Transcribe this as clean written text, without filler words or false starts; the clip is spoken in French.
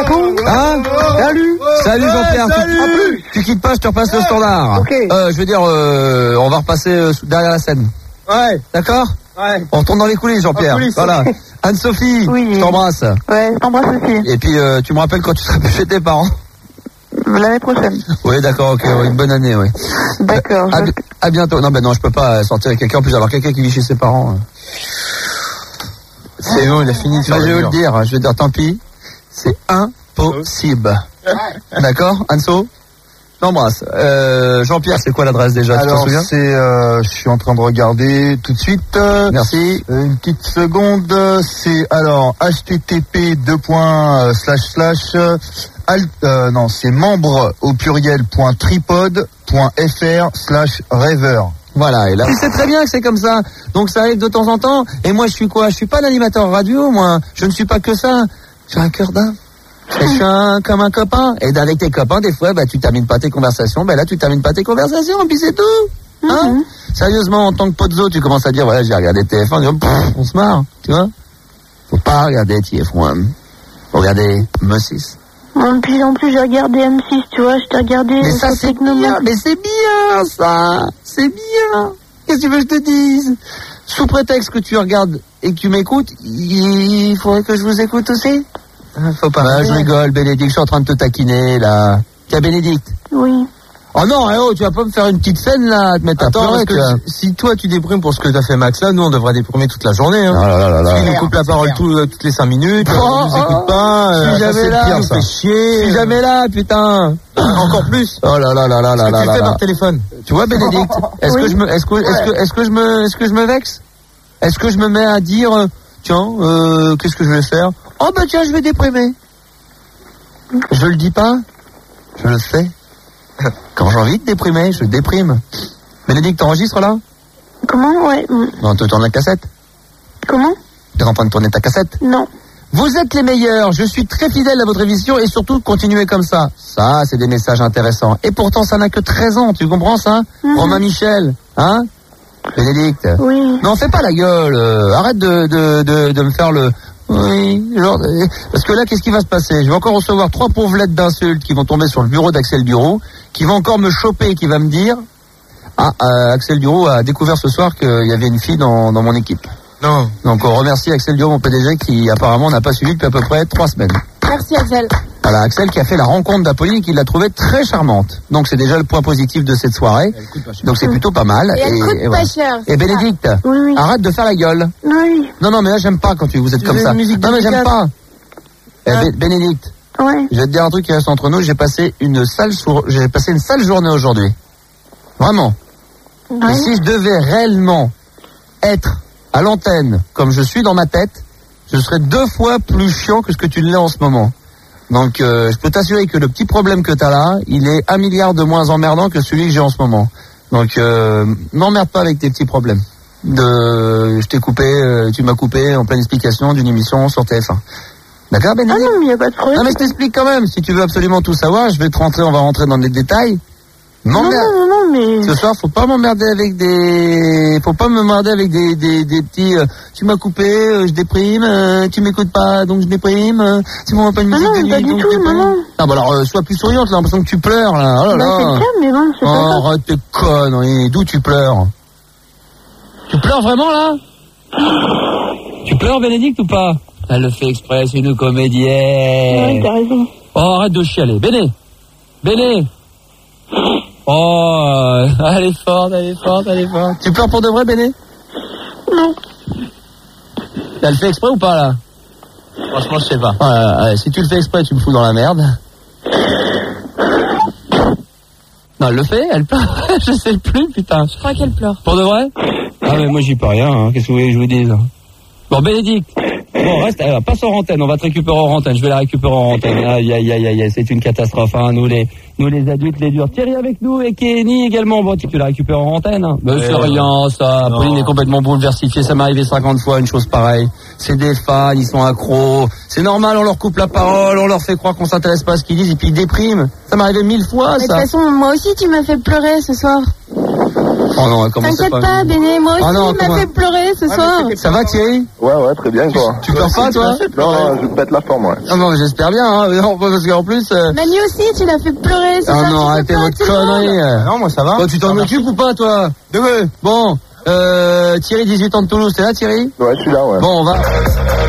Hein? Salut Jean-Pierre. Tu quittes pas, je te repasse le standard. Okay. Je veux dire, on va repasser derrière la scène. Ouais. D'accord? Ouais. On retourne dans les coulisses, Jean-Pierre. Voilà. Anne-Sophie, oui. Je t'embrasse. Ouais, je t'embrasse aussi. Et puis, tu me rappelles quand tu seras plus chez tes parents? L'année prochaine. Oui, d'accord, ok, une bonne année, oui. D'accord. À bientôt. Non, non, je peux pas sortir avec quelqu'un, en plus avoir quelqu'un qui vit chez ses parents. C'est bon, il a fini de faire je vais le dire, tant pis. C'est impossible. D'accord, Anso? T'embrasse. Jean-Pierre, c'est quoi l'adresse déjà? Alors, je suis en train de regarder tout de suite. Merci. Une petite seconde. C'est alors http c'est membre au pluriel.tripod.fr/rêveur. Voilà, et là, tu sais très bien que c'est comme ça. Donc ça arrive de temps en temps. Et moi, je suis quoi? Je suis pas un animateur radio, moi. Je ne suis pas que ça. J'ai un cœur d'homme. Je suis comme un copain. Et avec tes copains, des fois, tu termines pas tes conversations. Là, tu termines pas tes conversations, puis c'est tout. Hein? Sérieusement, en tant que potezo, tu commences à dire, voilà, j'ai regardé TF1, on se marre, tu vois? Faut pas regarder TF1. Faut regarder M6. En plus, j'ai regardé M6, tu vois, je t'ai regardé. Mais ça, c'est bien, mais c'est bien, ça. C'est bien. Qu'est-ce que tu veux que je te dise? Sous prétexte que tu regardes et que tu m'écoutes, il faudrait que je vous écoute aussi. Faut pas. Je rigole, Bénédicte, je suis en train de te taquiner, là. Tiens, Bénédicte. Oui. Oh non, tu vas pas me faire une petite scène, là, te mettre à pleurer, si toi tu déprimes pour ce que t'as fait Max là, nous on devrait déprimer toute la journée, hein. Oh là. Il nous coupe la parole toutes les 5 minutes, on nous écoute pas, si jamais là, ça fait chier. Si jamais là, putain. Encore plus. Oh là. Qu'est-ce que tu fais par téléphone? Tu vois, Bénédicte, est-ce que je me vexe? Est-ce que je me mets à dire, tiens, qu'est-ce que je vais faire? Oh tiens, je vais déprimer. Je le dis pas. Je le fais. Quand j'ai envie de déprimer, je déprime. Bénédicte, t'enregistres là? Comment? Ouais. Non, tu tournes la cassette? Comment? T'es en train de tourner ta cassette? Non. Vous êtes les meilleurs, je suis très fidèle à votre émission et surtout continuez comme ça. Ça, c'est des messages intéressants. Et pourtant, ça n'a que 13 ans, tu comprends ça? Romain Michel, hein? Bénédicte? Oui. Non, fais pas la gueule, arrête de me faire le... Oui, parce que là, qu'est-ce qui va se passer? Je vais encore recevoir 3 pauvres lettres d'insultes qui vont tomber sur le bureau d'Axel Duro, qui va encore me choper, qui va me dire, Axel Duro a découvert ce soir qu'il y avait une fille dans mon équipe. Non. Donc on remercie Axel Duro, mon PDG, qui apparemment n'a pas suivi depuis à peu près 3 semaines. Merci Axel. Voilà, Axel qui a fait la rencontre d'Apolline et qui l'a trouvée très charmante. Donc c'est déjà le point positif de cette soirée. Donc c'est plutôt pas mal. Et elle coûte pas cher. Et Bénédicte, oui. Arrête de faire la gueule. Oui. Non, mais là j'aime pas quand vous êtes comme ça. Non, mais j'aime pas. Bénédicte, ouais. Je vais te dire un truc qui reste entre nous. J'ai passé une sale journée aujourd'hui. Vraiment. Ouais. Et si je devais réellement être à l'antenne comme je suis dans ma tête, je serais 2 fois plus chiant que ce que tu l'es en ce moment. Donc je peux t'assurer que le petit problème que tu as là, il est 1 milliard de moins emmerdant que celui que j'ai en ce moment. Donc n'emmerde pas avec tes petits problèmes. Je t'ai coupé, tu m'as coupé en pleine explication d'une émission sur TF1. D'accord, Bénédicte? Ah non, il n'y a pas de problème. Non, mais je t'explique quand même. Si tu veux absolument tout savoir, on va rentrer dans les détails. Non, mais... Ce soir, faut pas m'emmerder avec des petits, tu m'as coupé, je déprime, tu m'écoutes pas, donc je déprime, tu m'envoies pas une musique de nuit, donc je déprime. Non, bah alors, sois plus souriante, j'ai l'impression que tu pleures, là. Oh là là. C'est calme, mais bon, c'est pas ça. Arrête tes conneries. D'où tu pleures? Tu pleures vraiment, là? Tu pleures, Bénédicte, ou pas? Elle le fait exprès, c'est une comédienne. Ouais, t'as raison. Oh, arrête de chialer. Béné. Oh, elle est forte. Tu pleures pour de vrai, Béné? Non. Elle le fait exprès ou pas, là? Franchement, je sais pas. Si tu le fais exprès, tu me fous dans la merde. Non, elle le fait, elle pleure. Je sais plus, putain. Je crois qu'elle pleure. Pour de vrai? Ah, mais moi, j'y peux rien, hein. Qu'est-ce que vous voulez que je vous dise? Bon, Bénédicte. Bon, reste, passe en antenne, on va te récupérer en antenne. Je vais la récupérer en antenne. Aïe, c'est une catastrophe, hein. Nous les adultes, les durs. Thierry avec nous et Kenny également. Bon, tu la récupères en antenne, hein. Mais c'est rien, ça. Non. Pauline est complètement bouleversifiée. Ça m'est arrivé 50 fois, une chose pareille. C'est des fans, ils sont accros. C'est normal, on leur coupe la parole, on leur fait croire qu'on s'intéresse pas à ce qu'ils disent et puis ils dépriment. Ça m'est arrivé 1000 fois, ça. De toute façon, moi aussi, tu m'as fait pleurer ce soir. Oh non, comment c'est T'inquiète pas, Béné, moi aussi, Ah non, il m'a comment- fait pleurer ce soir. Ça va Thierry? Ouais, très bien, quoi. Tu pleures pas toi? Non, je pète la forme, ouais. Ah non, j'espère bien, hein. Non, parce qu'en plus... Manu aussi, tu l'as fait pleurer ce Ah soir. non, tu sais arrêtez pas, votre tout le monde. connerie. Non, moi ça va. Toi, tu t'en occupes ou pas, toi? Bon, Thierry, 18 ans de Toulouse, t'es là, Thierry? Ouais, je suis là, ouais. Bon, on va...